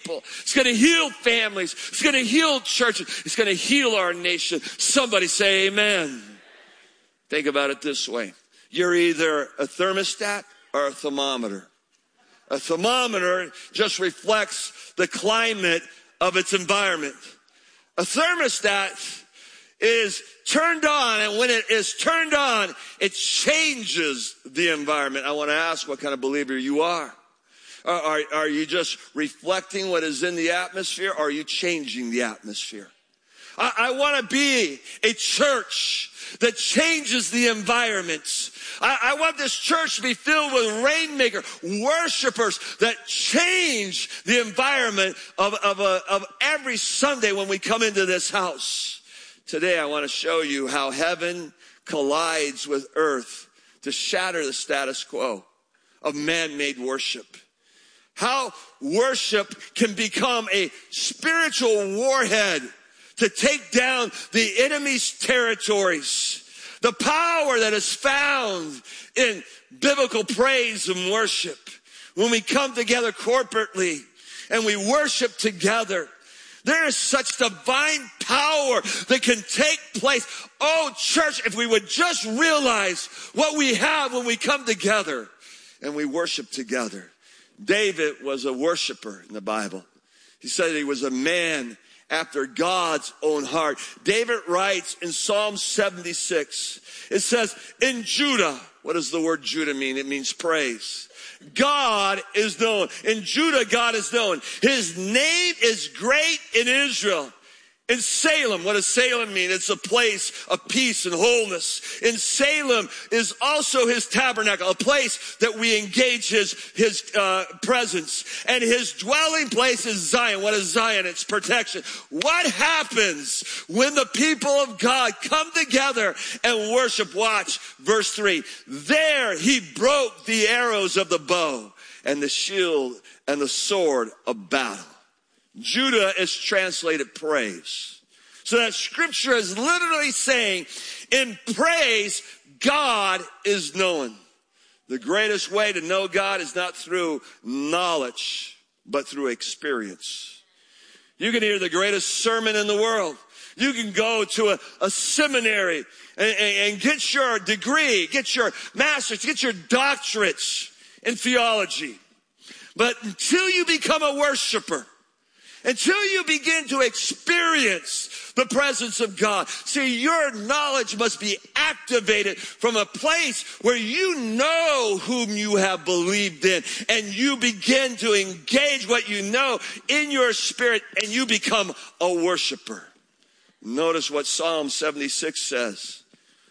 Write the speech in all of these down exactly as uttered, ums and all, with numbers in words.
people. It's going to heal families. It's going to heal churches. It's going to heal our nation. Somebody say amen. Think about it this way. You're either a thermostat or a thermometer. A thermometer just reflects the climate of its environment. A thermostat is turned on, and when it is turned on, it changes the environment. I want to ask what kind of believer you are. Are, are, are you just reflecting what is in the atmosphere, or are you changing the atmosphere? I, I want to be a church that changes the environment. I, I want this church to be filled with rainmaker worshipers that change the environment of, of, a, of every Sunday when we come into this house. Today I want to show you how heaven collides with earth to shatter the status quo of man-made worship. How worship can become a spiritual warhead to take down the enemy's territories. The power that is found in biblical praise and worship. When we come together corporately and we worship together, there is such divine power that can take place. Oh, church, if we would just realize what we have when we come together and we worship together. David was a worshiper in the Bible. He said he was a man after God's own heart. David writes in Psalm seventy-six, it says, in Judah, what does the word Judah mean? It means praise. God is known. In Judah, God is known. His name is great in Israel. In Salem, what does Salem mean? It's a place of peace and wholeness. In Salem is also his tabernacle, a place that we engage his, his uh, presence. And his dwelling place is Zion. What is Zion? It's protection. What happens when the people of God come together and worship? Watch verse three. There he broke the arrows of the bow and the shield and the sword of battle. Judah is translated praise. So that scripture is literally saying, in praise, God is known. The greatest way to know God is not through knowledge, but through experience. You can hear the greatest sermon in the world. You can go to a, a seminary and, and, and get your degree, get your master's, get your doctorates in theology. But until you become a worshiper, until you begin to experience the presence of God. See, your knowledge must be activated from a place where you know whom you have believed in, and you begin to engage what you know in your spirit, and you become a worshiper. Notice what Psalm seventy-six says.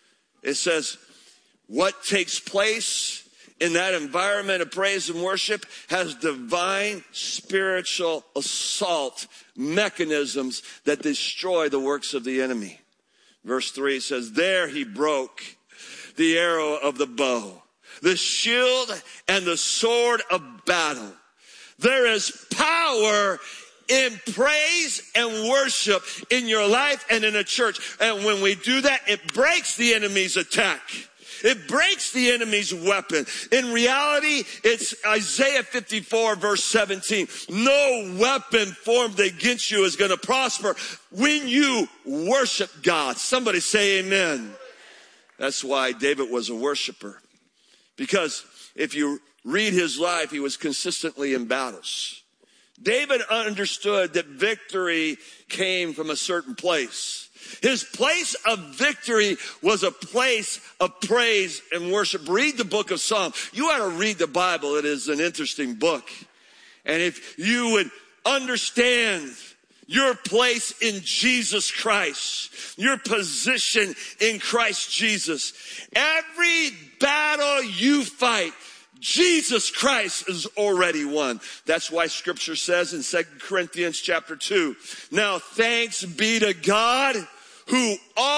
It says, what takes place in that environment of praise and worship has divine spiritual assault mechanisms that destroy the works of the enemy. Verse three says, there he broke the arrow of the bow, the shield and the sword of battle. There is power in praise and worship in your life and in a church. And when we do that, it breaks the enemy's attack. It breaks the enemy's weapon. In reality, it's Isaiah fifty-four verse seventeen. No weapon formed against you is going to prosper when you worship God. Somebody say amen. That's why David was a worshiper. Because if you read his life, he was consistently in battles. David understood that victory came from a certain place. His place of victory was a place of praise and worship. Read the book of Psalms. You ought to read the Bible. It is an interesting book. And if you would understand your place in Jesus Christ, your position in Christ Jesus, every battle you fight, Jesus Christ has already won. That's why scripture says in Second Corinthians chapter two, now thanks be to God who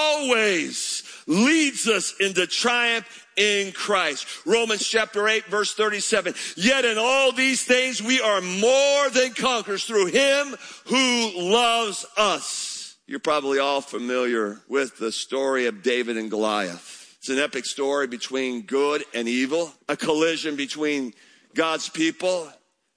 always leads us into triumph in Christ. Romans chapter eight verse thirty-seven, yet in all these things we are more than conquerors through him who loves us. You're probably all familiar with the story of David and Goliath. It's an epic story between good and evil, a collision between God's people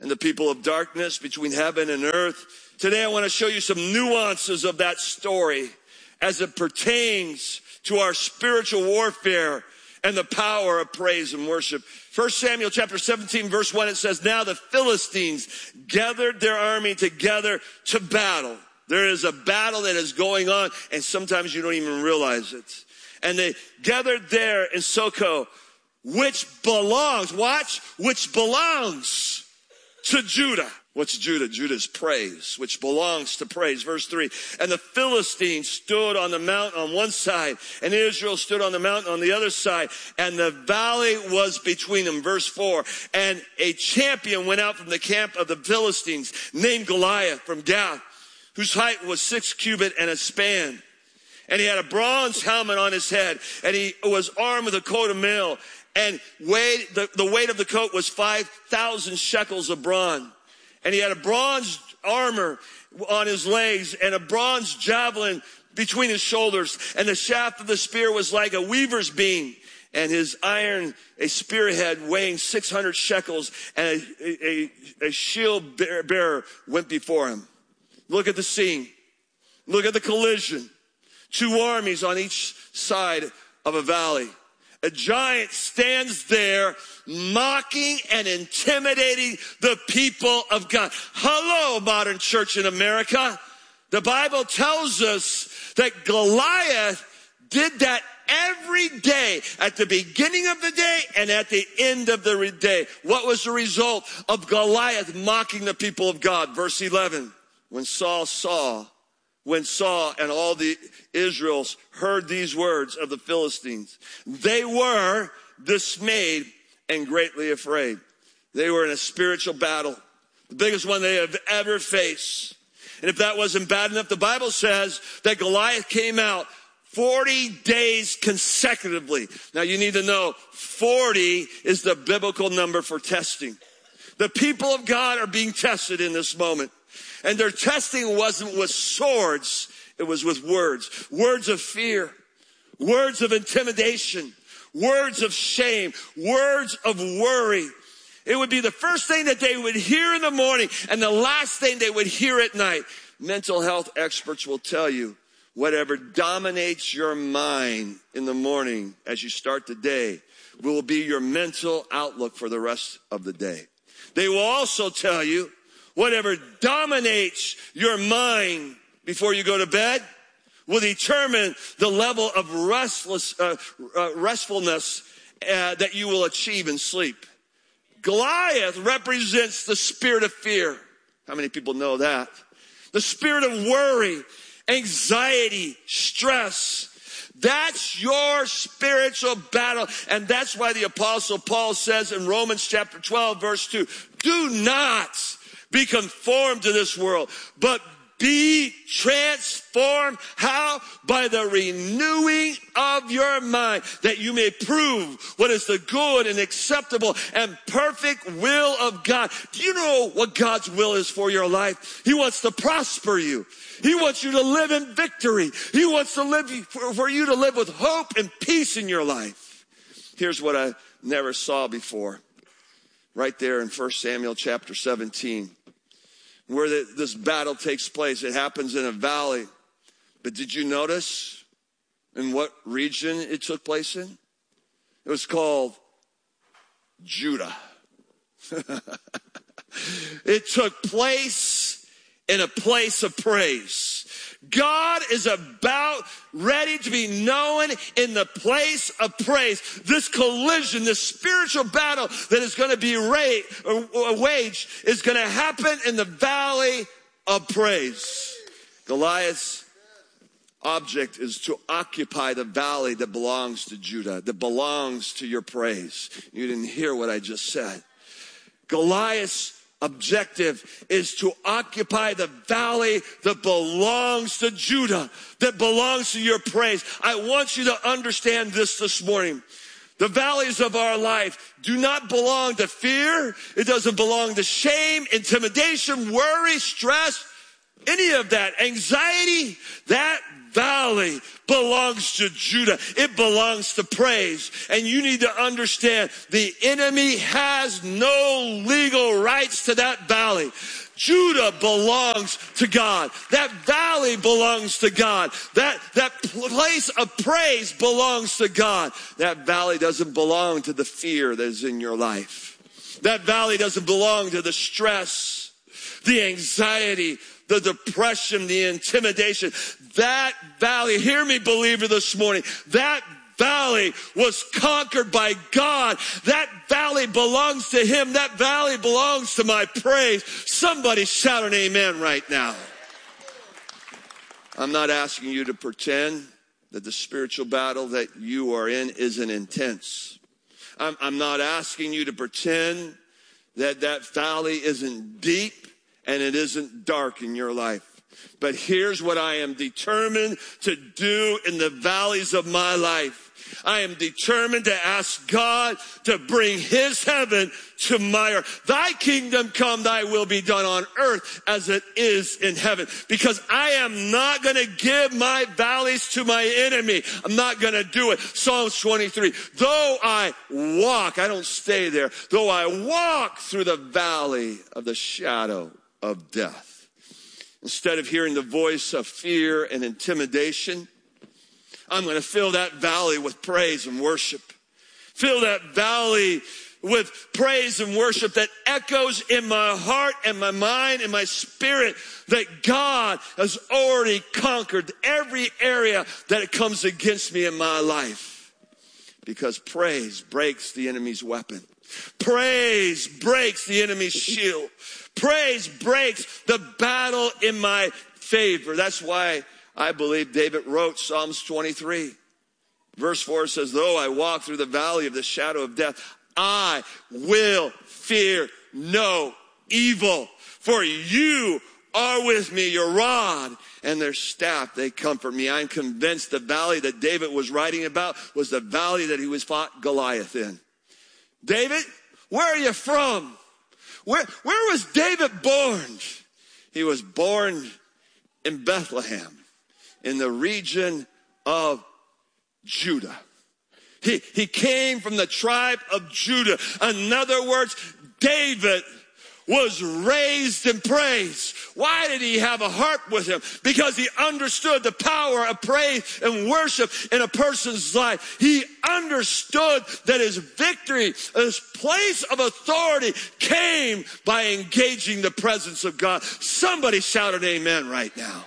and the people of darkness, between heaven and earth. Today I want to show you some nuances of that story as it pertains to our spiritual warfare and the power of praise and worship. First Samuel chapter seventeen, verse one, it says, now the Philistines gathered their army together to battle. There is a battle that is going on, and sometimes you don't even realize it. And they gathered there in Soko, which belongs, watch, which belongs to Judah. What's Judah? Judah's praise, which belongs to praise. Verse three, and the Philistines stood on the mountain on one side, and Israel stood on the mountain on the other side, and the valley was between them. Verse four, and a champion went out from the camp of the Philistines, named Goliath from Gath, whose height was six cubit and a span. And he had a bronze helmet on his head, and he was armed with a coat of mail, and weighed, the, the weight of the coat was five thousand shekels of bronze. And he had a bronze armor on his legs and a bronze javelin between his shoulders. And the shaft of the spear was like a weaver's beam. And his iron, a spearhead weighing six hundred shekels, and a, a, a shield bearer went before him. Look at the scene. Look at the collision. Two armies on each side of a valley. A giant stands there mocking and intimidating the people of God. Hello, modern church in America. The Bible tells us that Goliath did that every day, at the beginning of the day and at the end of the day. What was the result of Goliath mocking the people of God? Verse eleven, when Saul saw When Saul and all the Israels heard these words of the Philistines, they were dismayed and greatly afraid. They were in a spiritual battle, the biggest one they have ever faced. And if that wasn't bad enough, the Bible says that Goliath came out forty days consecutively. Now you need to know, forty is the biblical number for testing. The people of God are being tested in this moment. And their testing wasn't with swords, it was with words. Words of fear, words of intimidation, words of shame, words of worry. It would be the first thing that they would hear in the morning and the last thing they would hear at night. Mental health experts will tell you, whatever dominates your mind in the morning as you start the day will be your mental outlook for the rest of the day. They will also tell you, whatever dominates your mind before you go to bed will determine the level of restless, uh, uh, restfulness uh, that you will achieve in sleep. Goliath represents the spirit of fear. How many people know that? The spirit of worry, anxiety, stress. That's your spiritual battle. And that's why the Apostle Paul says in Romans chapter twelve, verse two, do not be conformed to this world, but be transformed. How? By the renewing of your mind, that you may prove what is the good and acceptable and perfect will of God. Do you know what God's will is for your life? He wants to prosper you. He wants you to live in victory. He wants to live for, for you to live with hope and peace in your life. Here's what I never saw before. Right there in First Samuel chapter seventeen. Where the, this battle takes place. It happens in a valley. But did you notice in what region it took place in? It was called Judah. It took place in a place of praise. God is about ready to be known in the place of praise. This collision, this spiritual battle that is going to be ra- waged is going to happen in the valley of praise. Goliath's object is to occupy the valley that belongs to Judah, that belongs to your praise. You didn't hear what I just said. Goliath's objective is to occupy the valley that belongs to Judah, that belongs to your praise. I want you to understand this this morning. The valleys of our life do not belong to fear. It doesn't belong to shame, intimidation, worry, stress, any of that. Anxiety, that valley belongs to Judah. It belongs to praise. And you need to understand the enemy has no legal rights to that valley. Judah belongs to God. That valley belongs to God. That, that place of praise belongs to God. That valley doesn't belong to the fear that is in your life. That valley doesn't belong to the stress, the anxiety, the depression, the intimidation. That valley, hear me, believer, this morning, that valley was conquered by God. That valley belongs to him. That valley belongs to my praise. Somebody shout an amen right now. I'm not asking you to pretend that the spiritual battle that you are in isn't intense. I'm, I'm not asking you to pretend that that valley isn't deep and it isn't dark in your life. But here's what I am determined to do in the valleys of my life. I am determined to ask God to bring his heaven to my earth. Thy kingdom come, thy will be done on earth as it is in heaven. Because I am not going to give my valleys to my enemy. I'm not going to do it. Psalms twenty-three. Though I walk, I don't stay there. Though I walk through the valley of the shadow of death. Instead of hearing the voice of fear and intimidation, I'm going to fill that valley with praise and worship. Fill that valley with praise and worship that echoes in my heart and my mind and my spirit that God has already conquered every area that it comes against me in my life. Because praise breaks the enemy's weapon. Praise breaks the enemy's shield. Praise breaks the battle in my favor. That's why I believe David wrote Psalms twenty-three. Verse four says, though I walk through the valley of the shadow of death, I will fear no evil. For you are with me, your rod and their staff, they comfort me. I'm convinced the valley that David was writing about was the valley that he was fought Goliath in. David, where are you from? Where, where was David born? He was born in Bethlehem, in the region of Judah. He, he came from the tribe of Judah. In other words, David was raised in praise. Why did he have a harp with him? Because he understood the power of praise and worship in a person's life. He understood that his victory, his place of authority came by engaging the presence of God. Somebody shout an amen right now.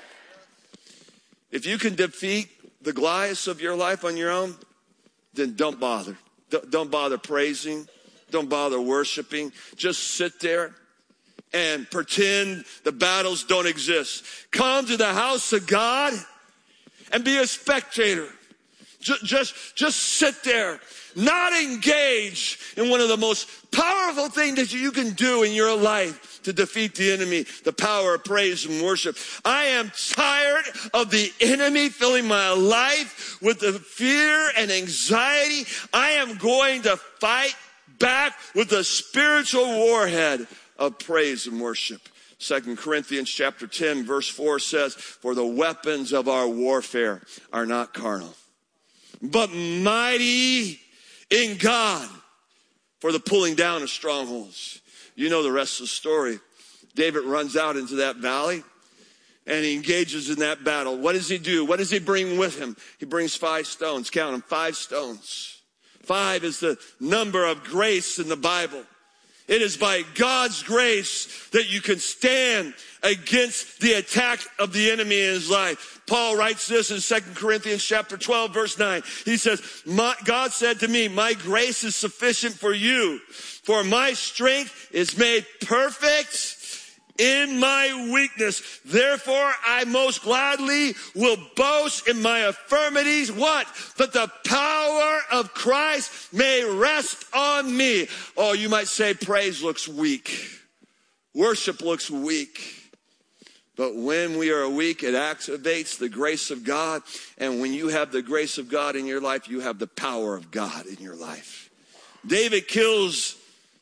If you can defeat the Goliaths of your life on your own, then don't bother. Don't bother praising. Don't bother worshiping. Just sit there and pretend the battles don't exist. Come to the house of God and be a spectator. Just, just, just sit there, not engage in one of the most powerful things that you can do in your life to defeat the enemy, the power of praise and worship. I am tired of the enemy filling my life with the fear and anxiety. I am going to fight back with the spiritual warhead of praise and worship. Second Corinthians chapter ten verse four says, for the weapons of our warfare are not carnal, but mighty in God for the pulling down of strongholds. You know the rest of the story. David runs out into that valley and he engages in that battle. What does he do? What does he bring with him? He brings five stones. Count them, five stones. Five is the number of grace in the Bible. It is by God's grace that you can stand against the attack of the enemy in his life. Paul writes this in Second Corinthians chapter twelve, verse nine. He says, my, God said to me, my grace is sufficient for you, for my strength is made perfect in my weakness. Therefore, I most gladly will boast in my infirmities. What? That the power of Christ may rest on me. Oh, you might say praise looks weak. Worship looks weak. But when we are weak, it activates the grace of God. And when you have the grace of God in your life, you have the power of God in your life. David kills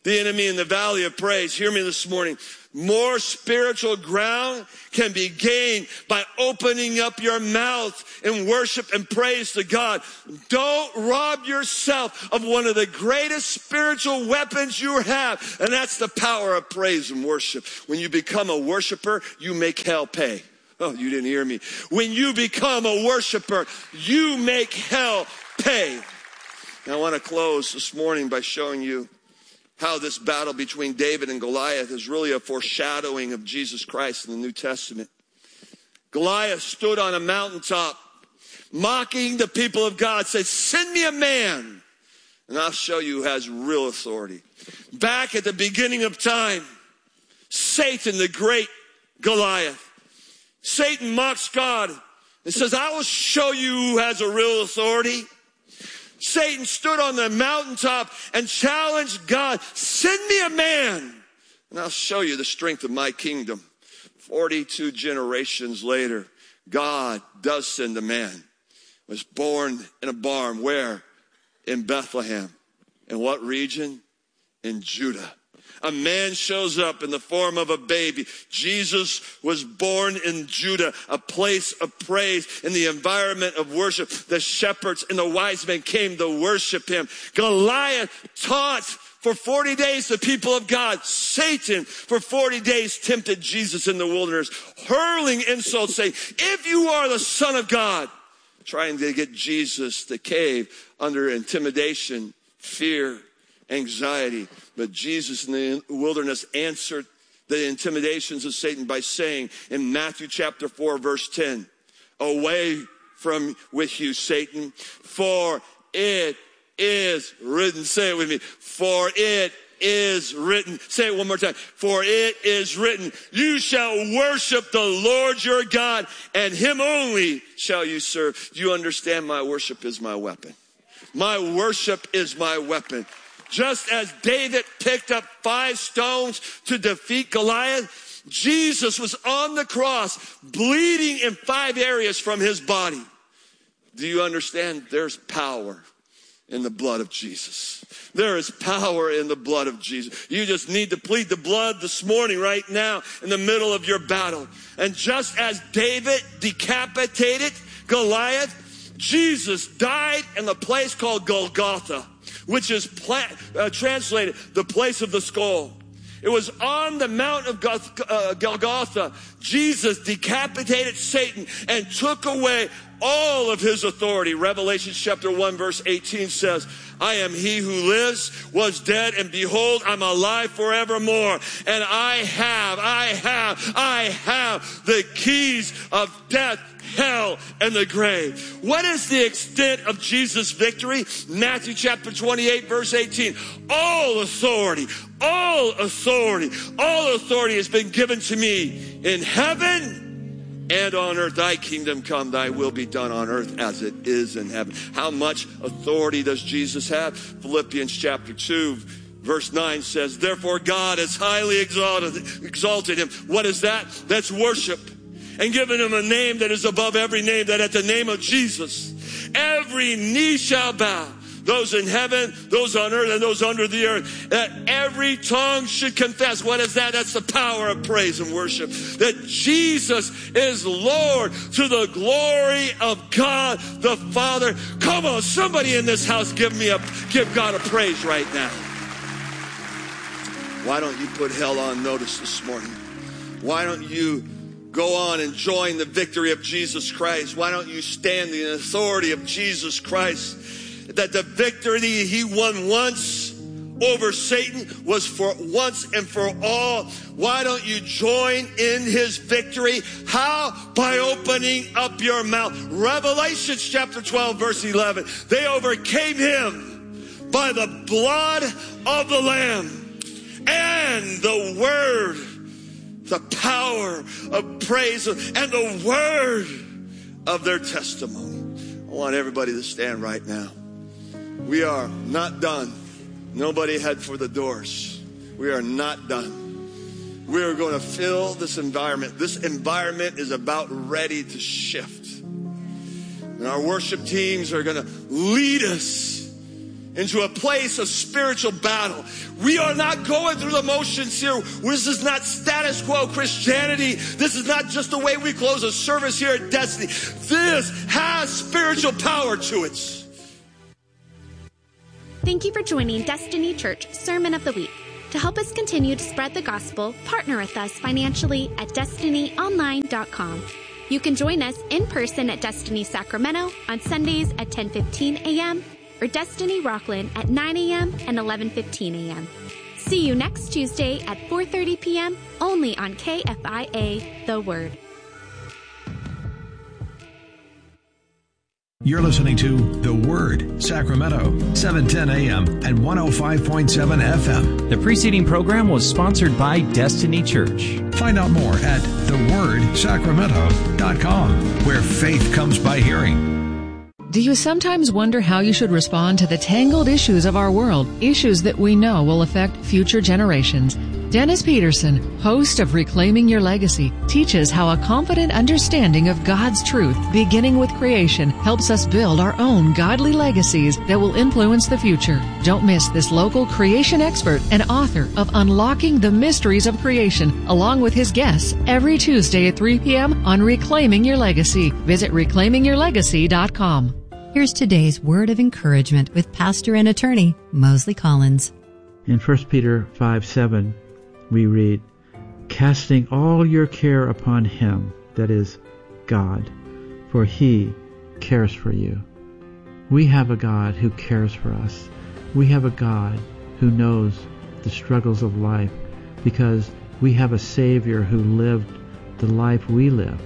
the enemy in the valley of praise. Hear me this morning. More spiritual ground can be gained by opening up your mouth in worship and praise to God. Don't rob yourself of one of the greatest spiritual weapons you have, and that's the power of praise and worship. When you become a worshiper, you make hell pay. Oh, you didn't hear me. When you become a worshiper, you make hell pay. Now, I want to close this morning by showing you how this battle between David and Goliath is really a foreshadowing of Jesus Christ in the New Testament. Goliath stood on a mountaintop, mocking the people of God, said, send me a man, and I'll show you who has real authority. Back at the beginning of time, Satan, the great Goliath, Satan mocks God and says, I will show you who has a real authority. Satan stood on the mountaintop and challenged God, send me a man, and I'll show you the strength of my kingdom. forty-two generations later, God does send a man. Was born in a barn. Where? In Bethlehem. In what region? In Judah. A man shows up in the form of a baby. Jesus was born in Judah, a place of praise, in the environment of worship. The shepherds and the wise men came to worship him. Goliath taught for forty days the people of God. Satan for forty days tempted Jesus in the wilderness, hurling insults, saying, if you are the Son of God, trying to get Jesus to cave under intimidation, fear, anxiety. But Jesus in the wilderness answered the intimidations of Satan by saying in Matthew chapter four, verse ten, away from with you, Satan, for it is written. Say it with me. For it is written. Say it one more time. For it is written, you shall worship the Lord your God, and him only shall you serve. Do you understand? My worship is my weapon. My worship is my weapon. Just as David picked up five stones to defeat Goliath, Jesus was on the cross bleeding in five areas from his body. Do you understand? There's power in the blood of Jesus. There is power in the blood of Jesus. You just need to plead the blood this morning, right now, in the middle of your battle. And just as David decapitated Goliath, Jesus died in the place called Golgotha, which is pla- uh, translated the place of the skull. It was on the Mount of Goth- uh, Golgotha. Jesus decapitated Satan and took away all of his authority. Revelation chapter one verse eighteen says, I am he who lives, was dead, and behold, I'm alive forevermore. And I have, I have, I have the keys of death, hell, and the grave. What is the extent of Jesus' victory? Matthew chapter twenty-eight, verse eighteen. All authority, all authority, all authority has been given to me in heaven and on earth. Thy kingdom come, thy will be done on earth as it is in heaven. How much authority does Jesus have? Philippians chapter two, verse nine says, therefore God has highly exalted, exalted him. What is that? That's worship. And given him a name that is above every name, that at the name of Jesus, every knee shall bow. Those in heaven, those on earth, and those under the earth. That every tongue should confess. What is that? That's the power of praise and worship. That Jesus is Lord to the glory of God the Father. Come on, somebody in this house give me a, give God a praise right now. Why don't you put hell on notice this morning? Why don't you go on and join the victory of Jesus Christ? Why don't you stand in the authority of Jesus Christ? That the victory he won once over Satan was for once and for all. Why don't you join in his victory? How? By opening up your mouth. Revelation chapter twelve, verse eleven. They overcame him by the blood of the Lamb and the word, the power of praise, and the word of their testimony. I want everybody to stand right now. We are not done. Nobody head for the doors. We are not done. We are going to fill this environment. This environment is about ready to shift. And our worship teams are going to lead us into a place of spiritual battle. We are not going through the motions here. This is not status quo Christianity. This is not just the way we close a service here at Destiny. This has spiritual power to it. Thank you for joining Destiny Church Sermon of the Week. To help us continue to spread the gospel, partner with us financially at destiny online dot com. You can join us in person at Destiny Sacramento on Sundays at ten fifteen a.m. or Destiny Rockland at nine a.m. and eleven fifteen a.m. See you next Tuesday at four thirty p.m. only on K F I A, The Word. You're listening to The Word, Sacramento, seven ten a.m. and one oh five point seven F M. The preceding program was sponsored by Destiny Church. Find out more at the word sacramento dot com, where faith comes by hearing. Do you sometimes wonder how you should respond to the tangled issues of our world, issues that we know will affect future generations? Dennis Peterson, host of Reclaiming Your Legacy, teaches how a confident understanding of God's truth, beginning with creation, helps us build our own godly legacies that will influence the future. Don't miss this local creation expert and author of Unlocking the Mysteries of Creation, along with his guests, every Tuesday at three p.m. on Reclaiming Your Legacy. Visit reclaiming your legacy dot com. Here's today's word of encouragement with pastor and attorney Mosley Collins. In First Peter five seven, we read, casting all your care upon him, that is, God, for he cares for you. We have a God who cares for us. We have a God who knows the struggles of life because we have a Savior who lived the life we live.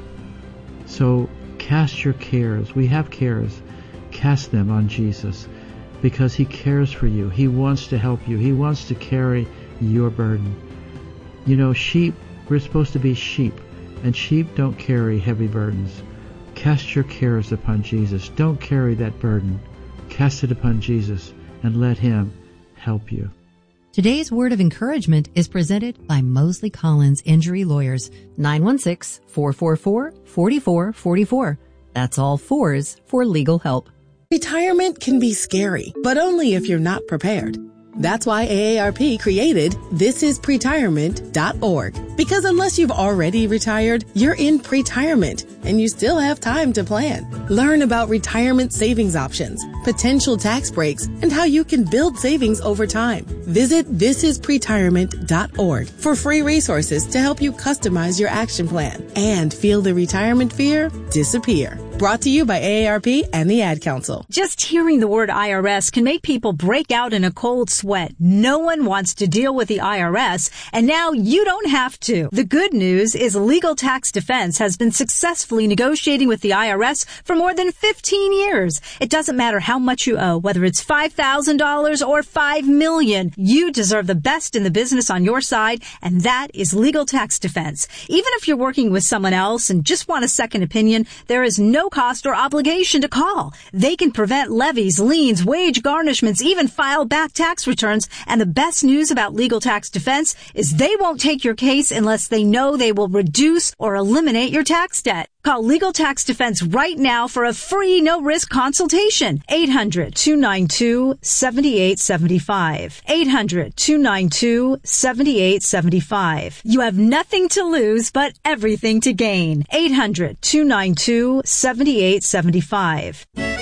So cast your cares. We have cares. Cast them on Jesus because he cares for you. He wants to help you. He wants to carry your burden. You know, sheep, we're supposed to be sheep, and sheep don't carry heavy burdens. Cast your cares upon Jesus. Don't carry that burden. Cast it upon Jesus and let him help you. Today's word of encouragement is presented by Mosley Collins Injury Lawyers, nine one six, four four four, four four four four. That's all fours for legal help. Retirement can be scary, but only if you're not prepared. That's why A A R P created this is pretirement dot org. Because unless you've already retired, you're in pretirement and you still have time to plan. Learn about retirement savings options, potential tax breaks, and how you can build savings over time. Visit this is pretirement dot org for free resources to help you customize your action plan and feel the retirement fear disappear. Brought to you by A A R P and the Ad Council. Just hearing the word I R S can make people break out in a cold sweat. No one wants to deal with the I R S, and now you don't have to. The good news is Legal Tax Defense has been successfully negotiating with the I R S for more than fifteen years. It doesn't matter how much you owe, whether it's five thousand dollars or five million dollars. You deserve the best in the business on your side, and that is Legal Tax Defense. Even if you're working with someone else and just want a second opinion, there is no cost or obligation to call. They can prevent levies, liens, wage garnishments, even file back tax returns. And the best news about Legal Tax Defense is they won't take your case unless they know they will reduce or eliminate your tax debt. Call Legal Tax Defense right now for a free, no-risk consultation. eight hundred, two nine two, seven eight seven five. eight hundred, two nine two, seven eight seven five. You have nothing to lose, but everything to gain. eight hundred, two nine two, seven eight seven five.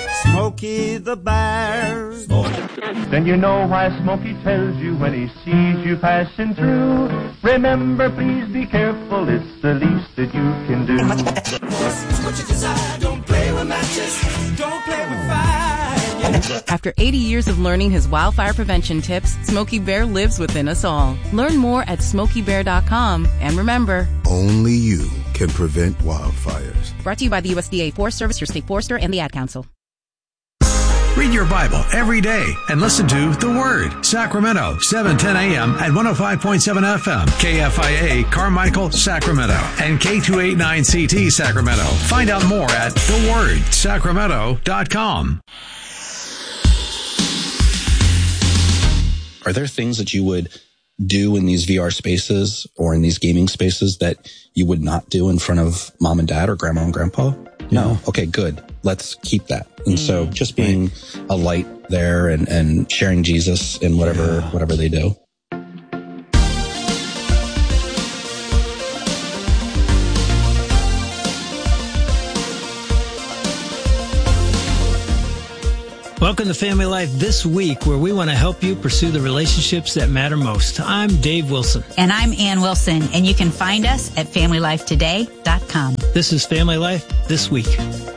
Smokey the Bear. Then you know why Smokey tells you when he sees you passing through. Remember, please be careful, it's the least that you can do. What you desire, don't play with matches, don't play with fire. After eighty years of learning his wildfire prevention tips, Smokey Bear lives within us all. Learn more at smokey bear dot com. And remember, only you can prevent wildfires. Brought to you by the U S D A Forest Service, your state forester, and the Ad Council. Read your Bible every day and listen to The Word, Sacramento, seven ten a.m. and one oh five point seven F M, K F I A, Carmichael, Sacramento, and K two eighty-nine C T, Sacramento. Find out more at the word sacramento dot com. Are there things that you would do in these V R spaces or in these gaming spaces that you would not do in front of mom and dad or grandma and grandpa? No. Okay, good. let's keep that. And so just being a light there and, and sharing Jesus in whatever, yeah. whatever they do. Welcome to Family Life This Week, where we want to help you pursue the relationships that matter most. I'm Dave Wilson. And I'm Ann Wilson, and you can find us at family life today dot com. This is Family Life This Week.